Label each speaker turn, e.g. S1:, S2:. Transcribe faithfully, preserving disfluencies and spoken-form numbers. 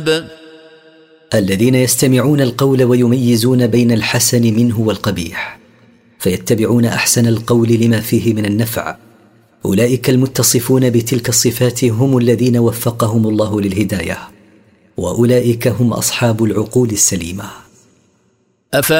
S1: الذين يستمعون القول ويميزون بين الحسن منه والقبيح فيتبعون أحسن القول لما فيه من النفع، أولئك المتصفون بتلك الصفات هم الذين وفقهم الله للهداية، وأولئك هم أصحاب العقول السليمة.